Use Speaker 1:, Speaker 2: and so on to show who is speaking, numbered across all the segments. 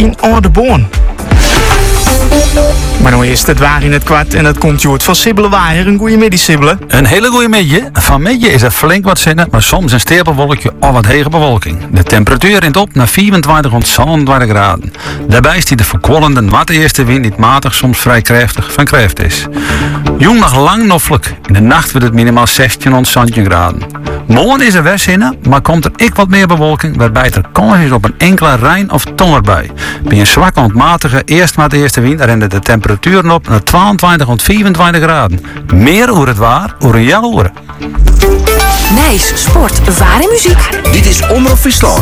Speaker 1: zijn oude boon. Maar nou is het waar in het kwart en dat komt Joert van Sibbelen-Waaier. Een goeie middag, Sibbelen.
Speaker 2: Een hele goeie middag. Vanmiddag is er flink wat zinnen, maar soms een stapelwolkje of wat hege bewolking. De temperatuur rint op naar 24 tot 27 graden. Daarbij stiet de verkwallende natte eerste wind niet matig, soms vrij krachtig van kracht is. Jong nog lang noffelijk. In de nacht wordt het minimaal 16 tot 17 graden. Morgen is er westzinnen, maar komt er wat meer bewolking, waarbij er kans is op een enkele rein- of tongerbui. Bij een zwakke ontmatige eerste wind rende de temperaturen op naar 22 tot 24 graden. Meer over het waar, over een jaar horen.
Speaker 3: Nijs, sport, waar en muziek.
Speaker 4: Dit is Omroep Friesland.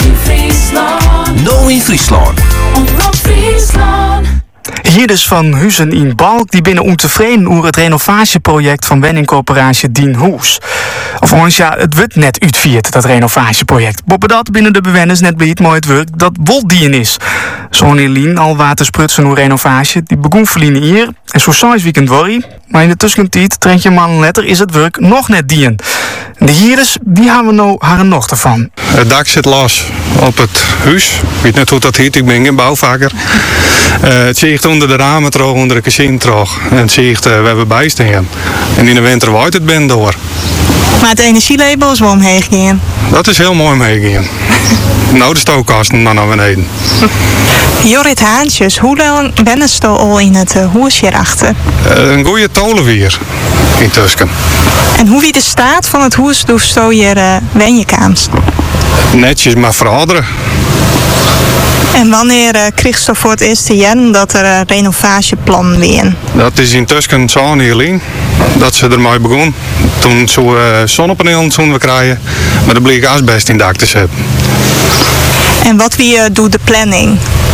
Speaker 4: No in Friesland.
Speaker 3: Omroep Friesland.
Speaker 1: Hier dus van Huizen in Balk, die binnen ontevreden over het renovatieproject van woningcorporatie Dien Hoes. Of ons ja, het wordt net uitvierd, dat renovatieproject. Boppen dat binnen de bewoners net bij het mooi het werk dat woldien is. Zo'n Elien al water sprutsen hoe renovatie, die begon verliezen hier. En zo 6 weekend worry, maar in de tussentijd, treintje man letter, is het werk nog net dien. En de hierders, die hebben we nou haar nog ervan.
Speaker 5: Het dak zit los op het huis. Ik weet niet hoe dat heet, ik ben geen bouwvakker. Het ziet onder de ramen terug, onder de kazine terug. En het ziet, we hebben bijstaan. En in de winter waait het ben door.
Speaker 6: Maar het energielabel is wel omheen gegaan.
Speaker 5: Dat is heel mooi meegegaan. Nou, de stookkasten dan naar beneden.
Speaker 6: Jorrit Haantjes, hoe lang ben je al in het huis hierachter?
Speaker 5: Een goede tolenwier in Tusken.
Speaker 6: En hoe wie de staat van het huis doet je hier wenjekaams?
Speaker 5: Netjes maar verouderen.
Speaker 6: En wanneer kreeg je voor het eerste jaar dat er een renovatieplan weer?
Speaker 5: Dat is in Tusken zo niet dat ze ermee begon. Toen zo zonnepanelen zouden we krijgen, maar er bleek asbest in de dak te zetten.
Speaker 6: En wat wie doet de planning?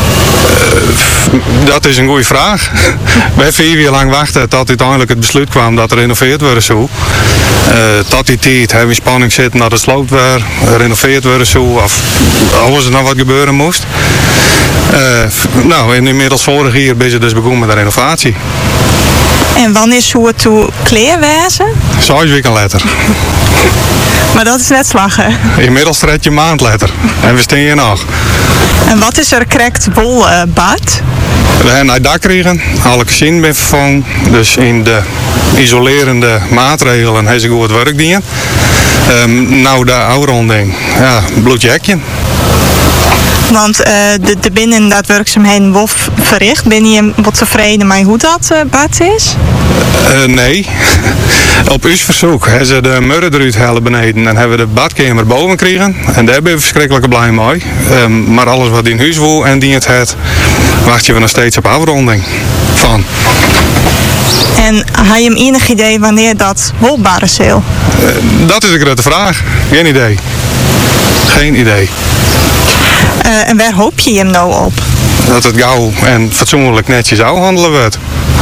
Speaker 5: Dat is een goede vraag. We hebben 4 jaar lang wachten tot uiteindelijk het besluit kwam dat er renoveerd worden zou. Tot die tijd hebben we in spanning zitten dat het sloopt weer, renoveerd worden zou of als er nog wat gebeuren moest. Nou, en inmiddels vorig jaar ben je dus begonnen met de renovatie.
Speaker 6: En wanneer zou het toe kleerwezen?
Speaker 5: 6 weken later.
Speaker 6: Maar dat is net slagen.
Speaker 5: Inmiddels red je een maand later. En we staan hier nog.
Speaker 6: En wat is er correct bol bad?
Speaker 5: We hebben het dak gekregen, alle gezin ben vervangen. Dus in de isolerende maatregelen hebben ze goed werk gedaan. Nou, de afronding, ja, bloedjekje.
Speaker 6: Want de binnen dat werkzaamheden WOF verricht, ben je wat tevreden met hoe dat bad is?
Speaker 5: Nee. Op uw verzoek hebben ze de murren eruit halen beneden en hebben we de badkamer boven gekregen. En daar ben we verschrikkelijk blij mee. Maar alles wat in huis wil en die het heeft, wacht je we nog steeds op afronding van.
Speaker 6: En had je hem enig idee wanneer dat holbaar is?
Speaker 5: Dat is een grote vraag. Geen idee. Geen idee.
Speaker 6: En waar hoop je hem nou op?
Speaker 5: Dat het gauw en fatsoenlijk netjes uithandelen wordt.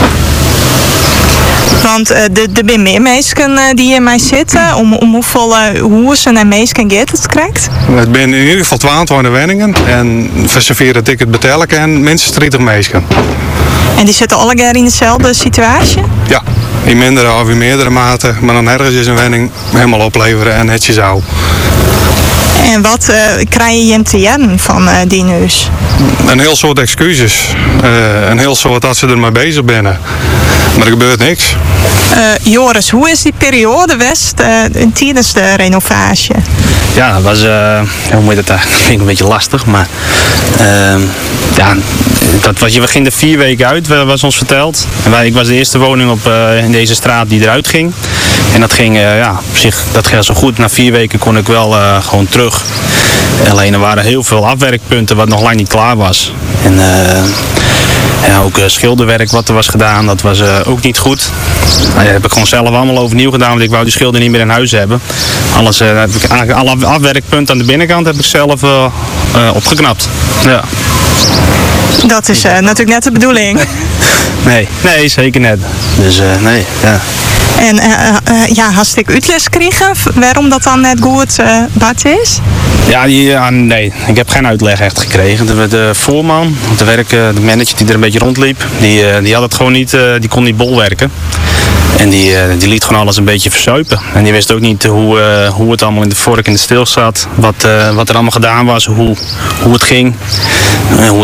Speaker 6: Want er zijn meer mensen die in mij zitten. Om hoeveel hoezen en mensen gaat het krijgt?
Speaker 5: Het zijn in ieder geval 22 woningen. En voor zover dat ik het betalen kan, minstens 30 mensen.
Speaker 6: En die zitten alle keer in dezelfde situatie?
Speaker 5: Ja, in mindere of in meerdere mate. Maar dan ergens is een woning helemaal opleveren en netjes zou.
Speaker 6: En wat krijg je hem te jaren van die huis?
Speaker 5: Een heel soort excuses. Een heel soort dat ze ermee bezig zijn. Maar er gebeurt niks.
Speaker 6: Joris, hoe is die periode geweest tijdens de renovatie?
Speaker 7: Ja, dat was, hoe moet je dat vind ik een beetje lastig, maar ja, we gingen er 4 weken uit, was ons verteld. En ik was de eerste woning in deze straat die eruit ging. En dat ging, op zich, dat ging zo goed. Na 4 weken kon ik wel gewoon terug. Alleen er waren heel veel afwerkpunten wat nog lang niet klaar was. En ja, ook schilderwerk wat er was gedaan, dat was ook niet goed. Dat heb ik gewoon zelf allemaal overnieuw gedaan, want ik wou die schilder niet meer in huis hebben. Alles, heb ik eigenlijk alle afwerkpunten aan de binnenkant heb ik zelf opgeknapt. Ja.
Speaker 6: Dat is natuurlijk net de bedoeling.
Speaker 7: Nee, zeker net. Dus nee, ja.
Speaker 6: En ja, had ik uitles gekregen waarom dat dan net goed bad is?
Speaker 7: Ja, nee, ik heb geen uitleg echt gekregen. De voorman, de manager die er een beetje rondliep, die had het gewoon niet, die kon niet bolwerken. En die liet gewoon alles een beetje verzuipen. En die wist ook niet hoe het allemaal in de vork en de stil zat. Wat er allemaal gedaan was, hoe het ging. Hoe